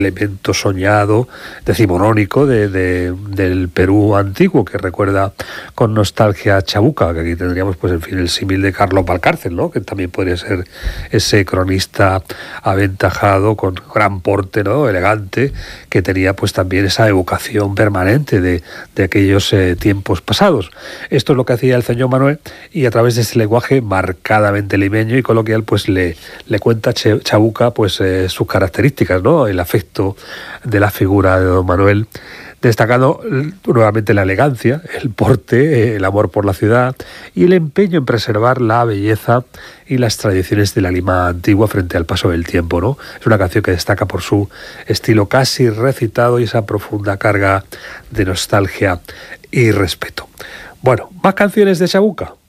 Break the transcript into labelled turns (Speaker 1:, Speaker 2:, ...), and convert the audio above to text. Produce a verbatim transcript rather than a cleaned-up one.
Speaker 1: elemento soñado, decimonónico de, de, del Perú antiguo, que recuerda con nostalgia a Chabuca, que aquí tendríamos pues en fin el símil de Carlos Valcárcel, ¿no? Que también podría ser ese cronista aventajado con gran porte, ¿no? Elegante, que tenía pues también esa evocación permanente de, de aquellos eh, tiempos pasados. Esto es lo que hacía el señor Manuel, y a través de ese lenguaje marcadamente limeño y coloquial pues le, le cuenta Chabuca pues eh, sus características, ¿no? El afecto de la figura de don Manuel, destacando nuevamente la elegancia, el porte, el amor por la ciudad y el empeño en preservar la belleza y las tradiciones de la Lima antigua frente al paso del tiempo, ¿no? Es una canción que destaca por su estilo casi recitado y esa profunda carga de nostalgia y respeto. Bueno, más canciones de Chabuca.